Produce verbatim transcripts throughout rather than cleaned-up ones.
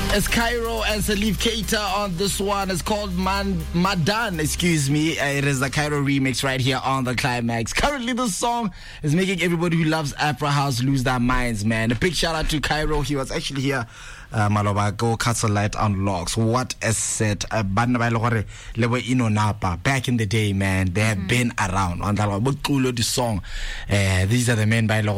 It's Cairo and Salif Keita on this one. It's called Man Madan, excuse me. Uh, it is the Cairo remix right here on the Climax. Currently, this song is making everybody who loves Afro House lose their minds, man. A big shout out to Cairo. He was actually here. Uh, Maloba, go Castle Light Unlocks. What a set. Uh, back in the day, man, they have mm-hmm. been around. On the song, uh, these are the men by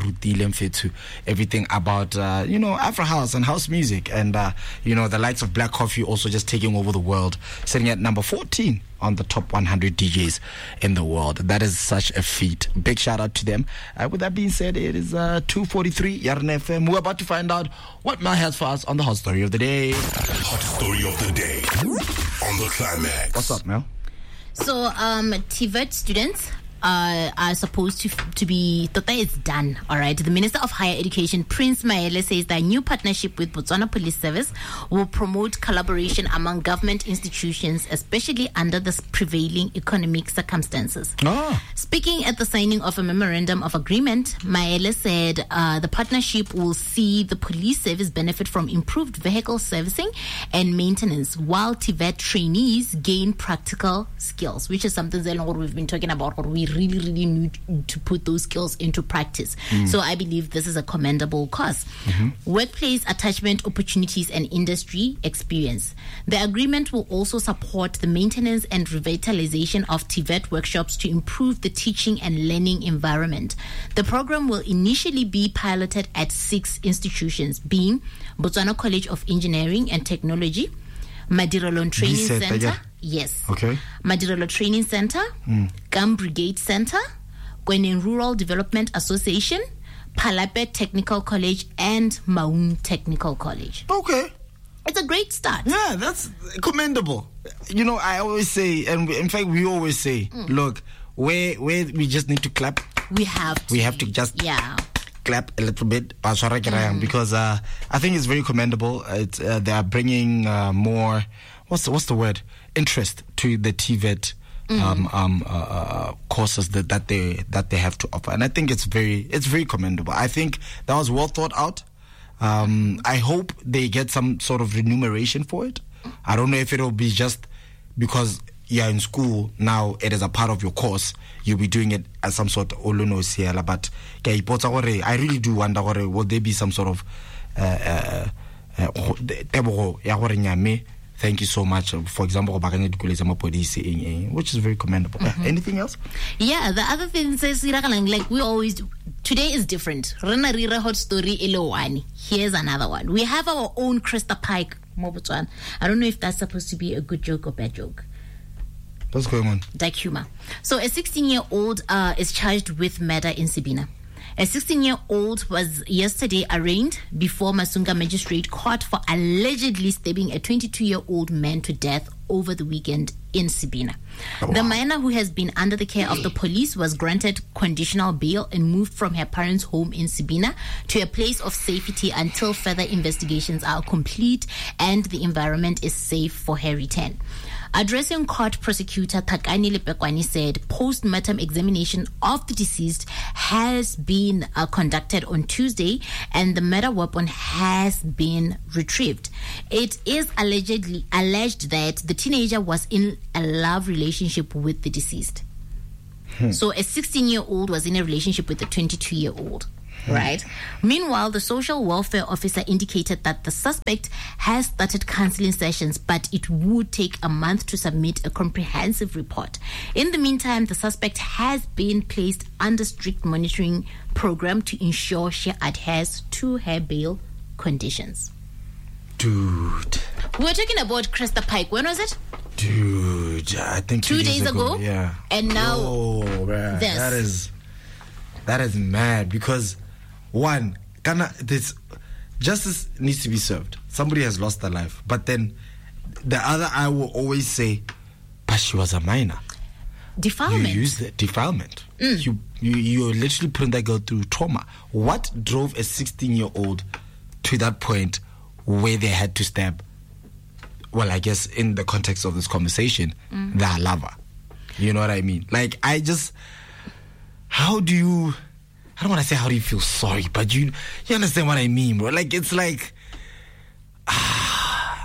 to everything about, uh, you know, Afro House and house music. And, uh, you know, the likes of Black Coffee also just taking over the world, sitting at number fourteen on the top one hundred D Js in the world. That is such a feat. Big shout out to them. Uh, with that being said, it is uh, two forty-three Yarn F M. We're about to find out what Mel has for us on the Hot Story of the Day. Hot Story of the Day on the Climax. What's up, Mel? So, um, T V E T students Uh, are supposed to to be Tota is done. All right. The Minister of Higher Education, Prince Maele, says that a new partnership with Botswana Police Service will promote collaboration among government institutions, especially under the prevailing economic circumstances. Oh. Speaking at the signing of a memorandum of agreement, Maele said uh, the partnership will see the police service benefit from improved vehicle servicing and maintenance, while T V E T trainees gain practical skills, which is something that we've been talking about. Or we really, really need to put those skills into practice. Mm. So I believe this is a commendable cause. Mm-hmm. Workplace attachment opportunities and industry experience. The agreement will also support the maintenance and revitalization of T V E T workshops to improve the teaching and learning environment. The program will initially be piloted at six institutions, being Botswana College of Engineering and Technology, Madirelon Training Center. Yes. Okay. Madirelo Training Center, mm. Gum Brigade Center, Gwenin Rural Development Association, Palapet Technical College, and Maun Technical College. Okay. It's a great start. Yeah, that's commendable. You know, I always say, and in fact, we always say, mm. look, where where we just need to clap. We have to. We have to just yeah. clap a little bit, mm. because uh, I think it's very commendable. It's, uh, they are bringing uh, more. What's the, what's the word? Interest to the T V E T um, mm. um, uh, uh, courses that, that they that they have to offer, and I think it's very it's very commendable. I think that was well thought out. Um, I hope they get some sort of remuneration for it. I don't know if it'll be just because you're in school now. It is a part of your course. You'll be doing it as some sort of olono siela. But I really do wonder, will there be some sort of uh, uh, uh, thank you so much. For example, which is very commendable. Mm-hmm. Anything else? Yeah, the other thing is, like we always do, today is different. Hot story. Here's another one. We have our own Krista Pike. I don't know if that's supposed to be a good joke or bad joke. What's going on? Dark humor. So a sixteen-year-old uh, is charged with murder in Sabina. A sixteen-year-old was yesterday arraigned before Masunga Magistrate Court for allegedly stabbing a twenty-two-year-old man to death over the weekend in Sabina. Oh, wow. The minor, who has been under the care of the police, was granted conditional bail and moved from her parents' home in Sabina to a place of safety until further investigations are complete and the environment is safe for her return. Addressing court, prosecutor Takani Lepekwani said post-mortem examination of the deceased has been uh, conducted on Tuesday and the murder weapon has been retrieved. It is allegedly alleged that the teenager was in a love relationship with the deceased. Hmm. So a sixteen-year-old was in a relationship with a twenty-two-year-old. Right. Meanwhile, the social welfare officer indicated that the suspect has started counseling sessions, but it would take a month to submit a comprehensive report. In the meantime, the suspect has been placed under strict monitoring program to ensure she adheres to her bail conditions. Dude. We were talking about Krista Pike. When was it? Dude, I think two, two days, days ago. ago. Yeah. And now, oh, man, this. that is that is mad because. One, Ghana, this justice needs to be served. Somebody has lost their life. But then the other, I will always say, but she was a minor. Defilement. You use the defilement. Mm. You, you, you're literally putting that girl through trauma. What drove a sixteen-year-old to that point where they had to stab, well, I guess in the context of this conversation, mm. their lover? You know what I mean? Like, I just, how do you... I don't want to say how do you feel sorry, but you you understand what I mean, bro. Like, it's like, ah,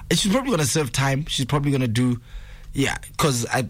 she's probably gonna serve time. She's probably gonna do, yeah, because I,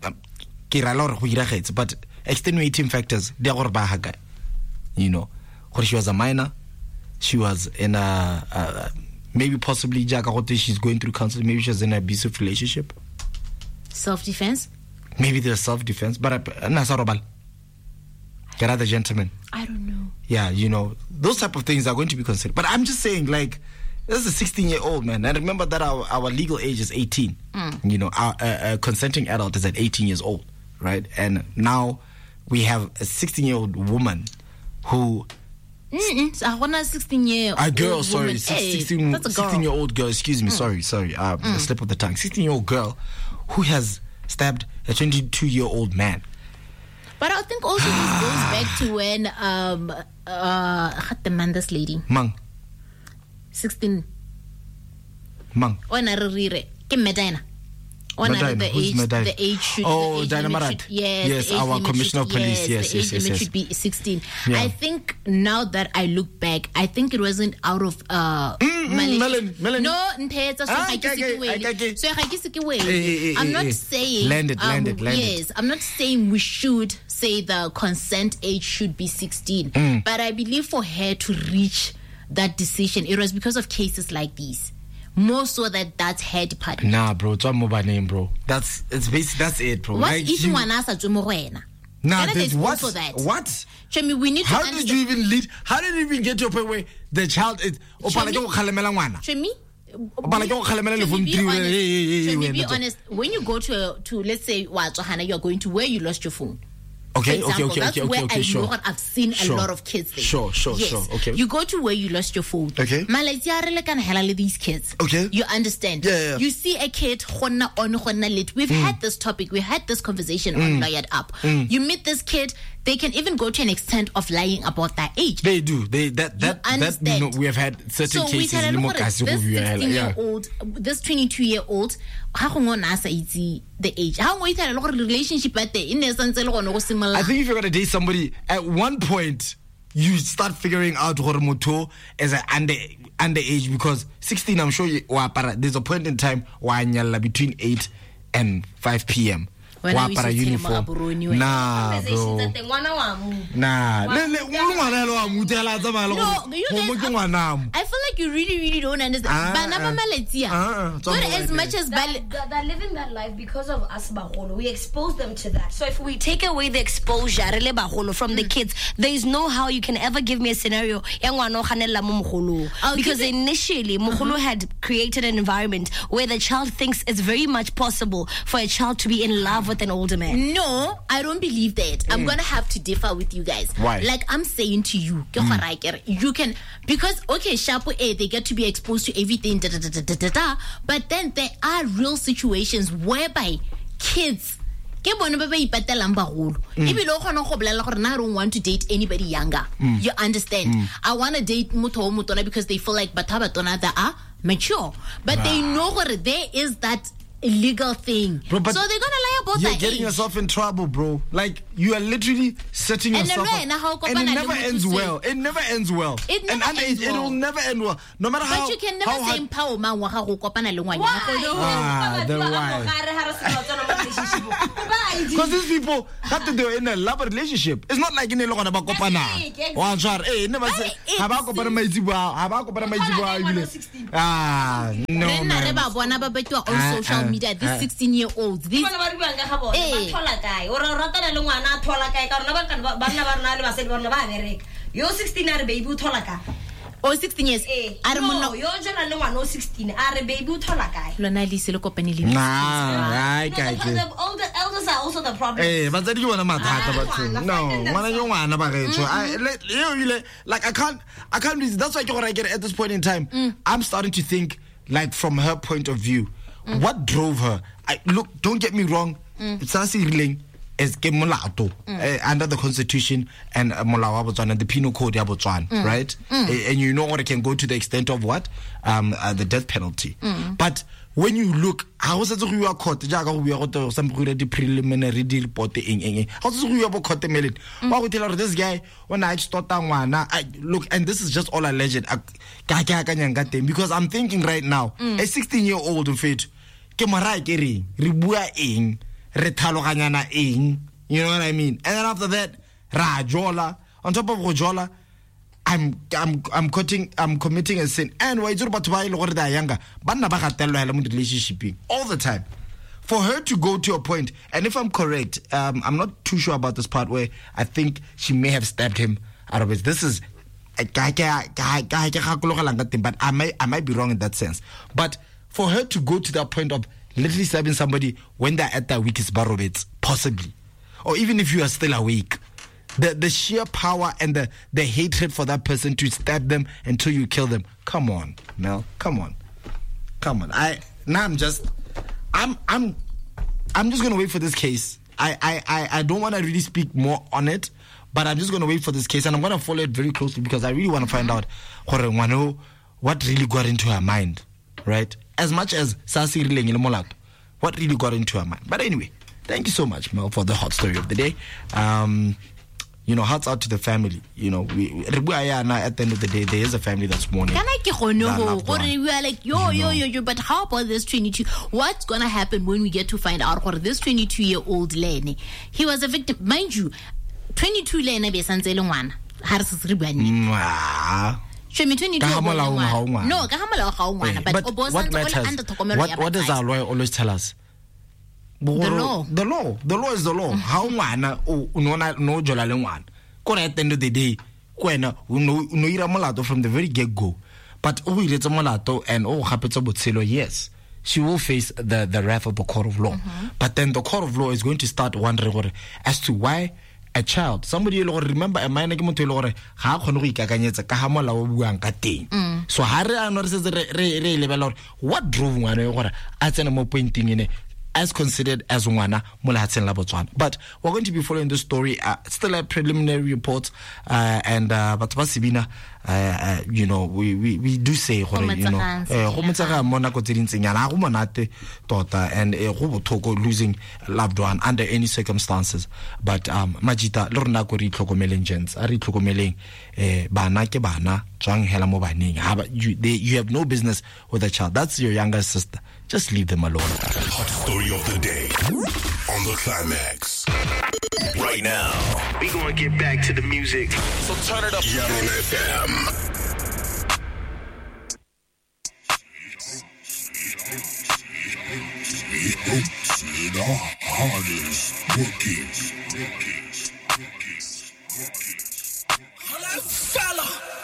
I but extenuating factors. They are bahaga, you know, when she was a minor, she was in a, a maybe possibly she's going through counseling. Maybe she was in an abusive relationship. Self-defense. Maybe there's self-defense, but Nasarobal, get other gentlemen. I don't know. Yeah, you know, those type of things are going to be considered. But I'm just saying, like, this is a sixteen-year-old man, and remember that our, our legal age is eighteen. Mm. You know, our uh, uh, consenting adult is at eighteen years old, right? And now we have a sixteen-year-old woman who. Mm-mm. So I want a sixteen-year-old a girl, sorry, woman. sixteen, hey, sixteen-year-old girl. Excuse me, mm. sorry, sorry, uh, mm. a slip of the tongue. sixteen-year-old girl who has stabbed a twenty-two-year-old man. But I think also this goes back to when um uh the man, this lady Mang sixteen Mang when I read ke Medina on the age Medina? The age should oh the age Dynamarat should, yes, yes the age our commissioner should, of police yes, yes the yes age yes, limit yes. should be sixteen. Yeah. I think now that I look back, I think it wasn't out of uh mm, mm, Melon, Melon. no nthetsa so Ah, ga ke okay, se ke okay, okay. wele so ga ke se ke wele Eh, eh, I'm eh, not eh. saying Landed, um, landed, landed. yes I'm not saying we should say the consent age should be sixteen, Mm. but I believe for her to reach that decision, it was because of cases like these. More so that that's her department. Nah, bro, it's one mobile name, bro. That's it's basically that's it, bro. What Like, if you- one asa tswe mo go wena? Nah, Can I there's expose what? for that? What? Chemi, we need to How did understand- you even lead? How did you even get to a point where the child is? Opala ke go khalemela ngwana. Chemi, Opala ke go khalemela le Chemi, phone be three. honest. Hey, hey, hey, Chemi, wena be tso. honest. When you go to a, to let's say Watsahana, you're going to where you lost your phone. Okay, For okay, example, okay, that's okay, where okay, okay, I sure. know I've seen a Sure. lot of kids there. Sure, sure, yes. sure, okay. You go to where you lost your phone. Okay. Malatsi a re le kana hela le these kids. Okay. You understand? Yeah, yeah. You see a kid gonna on gonna lit. We've had this topic. We had this conversation on Lawyered Up. You meet this kid, they can even go to an extent of lying about their age. They do. They that that that understand. you know, we have had certain So we cases. tell le mo them ka se go this bua hela, sixteen year yeah. old, this twenty-two year old, how go ngwana sa itse the age? How go itse le gore relationship at the in santse le gone go simolla. I think if you're gonna date somebody, at one point you start figuring out gore motho is an under underage, because sixteen, I'm sure you, wa para, there's a point in time wa nyalla between eight and five p.m. When wa I used para to tell uniform. mga buroni wena. Nah, bro. Nah, le le ngwana lo a mutela tsa mala No, go you go mo guys, ke ngwana. I feel like you really, really don't understand. Ah, Bana ba ah. maletsi a. Ah, Not tswa mo as right much there. as bale. They're, they're living that life because of us baholo. We expose them to that. So if we take away the exposure rele baholo from the kids, there is no how you can ever give me a scenario ya ngwana o ganella mo mogolo. I'll Because give it- initially mogolo had created an environment where the child thinks it's very much possible for a child to be in love with an older man. No, I don't believe that. I'm gonna have to differ with you guys. Why? Like I'm saying to you, ke gore I get it. You can, because okay, Shapo A, they get to be exposed to everything, da, da, da, da, da, da, da, but then there are real situations whereby kids ke bone ba ba ipatelang bagolo ebile o kgona go bolela gore na I don't want to date anybody younger. You understand? I want to date motho o motona because they feel like batho ba batona they are mature, but they know gore there is that illegal thing. Bro, but so they're gonna lie about You're that getting age. yourself in trouble, bro. Like you are literally setting And yourself then up. how And it kopana le never motho ends se- well. It never ends well. It and never underage, ends it will well. never end well. No matter how But you can never how say hard- empower man wa gago kopana le ngwana. Ah, then why? Because these people have to do in a love relationship. It's not like in a lot of kopana. One shot. Hey, never say. It's- Have I kopana maizibwa? Have I kopana maizibwa? Ah, no Re nna re man. ba bona ba betwa Ah, on social ah, media, these ah. sixteen year olds, these Eh. Yo sixteen are baby uthola or sixteen years. Eh, I don't no, know. yo jona le ngwana o sixteen are baby uthola kae. Lona le se le kopane le. Nah, right, No, the, guys. the older elders are also the problem. Eh, but then you want to matter Ah, about ngwana, no. fighting When you want to themselves. I like you like like I can't I can't reason. That's why I get at this point in time. I'm starting to think like from her point of view, what drove her? I look. Don't get me wrong. It's Sasi is ke molato uh, under the constitution and uh, molao wa Botswana, the penal code ya Botswana, right? Uh, and you know what, it can go to the extent of what um uh, the death penalty. But when you look, how was it to you a court? Jaga we are to some preliminary report ing ing. How was you about court melon? Why would tell this guy when I start one? I look, and this is just all alleged. Because I'm thinking right now, mm. a sixteen-year-old of it, kemara keri ribua ing retaloganyana ing. You know what I mean? And then after that, rajola on top of rajola. I'm I'm I'm cutting I'm committing a sin. And why you're about to buy the younger relationship all the time. For her to go to a point, and if I'm correct, um, I'm not too sure about this part where I think she may have stabbed him out of it. This is but I might I might be wrong in that sense. But for her to go to that point of literally stabbing somebody when they're at their weakest barometer, possibly. Or even if you are still awake. The the sheer power and the, the hatred for that person to stab them until you kill them. Come on, Mel. Come on. Come on. I now I'm just I'm I'm I'm just gonna wait for this case. I, I, I, I don't wanna really speak more on it, but I'm just gonna wait for this case and I'm gonna follow it very closely because I really wanna find out what really got into her mind. Right? As much as Sasi Rileng, what really got into her mind. But anyway, thank you so much, Mel, for the hot story of the day. Um You know, hearts out to the family. You know, we, we at the end of the day, there is a family that's mourning. Can I get on? We are like, yo, yo, yo, yo, but how about this twenty-two? What's going to happen when we get to find out what this twenty-two-year-old Lene, he was a victim. Mind you, twenty-two Lene be sanzelongwana. Harsis ribani. Show me twenty-two. No, but what matters? What, what does our lawyer always tell us? The law. The law. The law is the law. How ngwana o no no jola le ngwana. Ko at the end of the day, kwena o no no ira molato from the very get go. But o ile tsa molato and o gapetsa botshelo, yes. She will face the the wrath of the court of law. Mm-hmm. But then the court of law is going to start wondering as to why a child, somebody will remember a minor ke motho ile gore ga khone go ikakanyetsa ka ha molao o buang ka teng. So ha re a no re se re re lebela what drove ngwana gore a tsena mo pointing ine as considered as ngwana molahatseng la Botswana. But we're going to be following this story. Uh, still a preliminary report, uh, and uh, but Sibina, uh, uh, you know, we, we, we do say, you know, uh, and uh, losing a loved one under any circumstances. But um, Majita, lorna ko ri tlhokomeleng gents, a ri tlhokomeleng eh bana ke bana tswang hela mo baneng. You they you have no business with a child. That's your younger sister. Just leave them alone. Hot story of the day on the Climax. Right now, we gonna get back to the music. So turn it up. Yellow F M.